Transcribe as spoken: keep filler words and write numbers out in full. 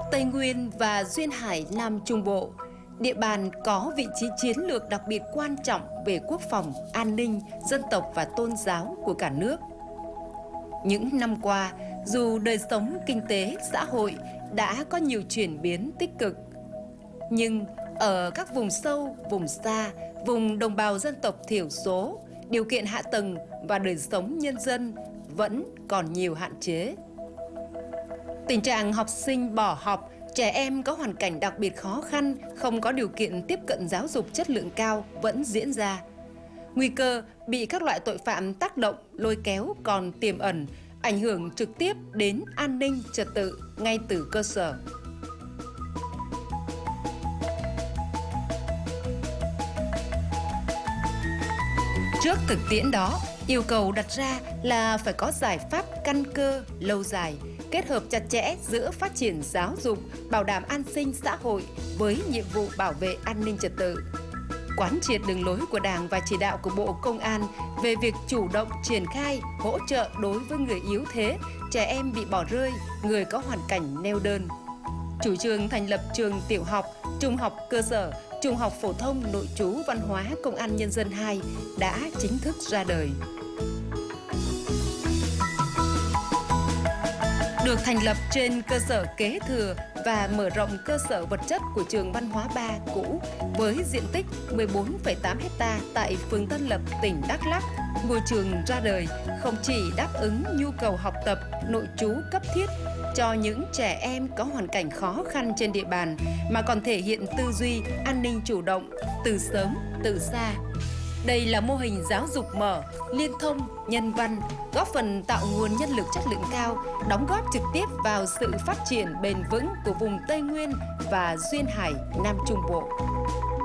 Tây Nguyên và Duyên Hải Nam Trung Bộ, địa bàn có vị trí chiến lược đặc biệt quan trọng về quốc phòng, an ninh, dân tộc và tôn giáo của cả nước. Những năm qua, dù đời sống kinh tế, xã hội đã có nhiều chuyển biến tích cực, nhưng ở các vùng sâu, vùng xa, vùng đồng bào dân tộc thiểu số, điều kiện hạ tầng và đời sống nhân dân vẫn còn nhiều hạn chế. Tình trạng học sinh bỏ học, trẻ em có hoàn cảnh đặc biệt khó khăn, không có điều kiện tiếp cận giáo dục chất lượng cao vẫn diễn ra. Nguy cơ bị các loại tội phạm tác động, lôi kéo còn tiềm ẩn, ảnh hưởng trực tiếp đến an ninh trật tự ngay từ cơ sở. Trước thực tiễn đó, yêu cầu đặt ra là phải có giải pháp căn cơ, lâu dài, kết hợp chặt chẽ giữa phát triển giáo dục, bảo đảm an sinh xã hội với nhiệm vụ bảo vệ an ninh trật tự. Quán triệt đường lối của Đảng và chỉ đạo của Bộ Công an về việc chủ động triển khai, hỗ trợ đối với người yếu thế, trẻ em bị bỏ rơi, người có hoàn cảnh neo đơn. Chủ trương thành lập trường tiểu học, trung học cơ sở, trung học phổ thông nội trú văn hóa Công an Nhân dân hai đã chính thức ra đời. Được thành lập trên cơ sở kế thừa và mở rộng cơ sở vật chất của trường Văn hóa ba cũ với diện tích mười bốn phẩy tám héc ta tại phường Tân Lập, tỉnh Đắk Lắk, ngôi trường ra đời không chỉ đáp ứng nhu cầu học tập, nội trú cấp thiết cho những trẻ em có hoàn cảnh khó khăn trên địa bàn, mà còn thể hiện tư duy an ninh chủ động, từ sớm, từ xa. Đây là mô hình giáo dục mở, liên thông, nhân văn, góp phần tạo nguồn nhân lực chất lượng cao, đóng góp trực tiếp vào sự phát triển bền vững của vùng Tây Nguyên và Duyên Hải Nam Trung Bộ.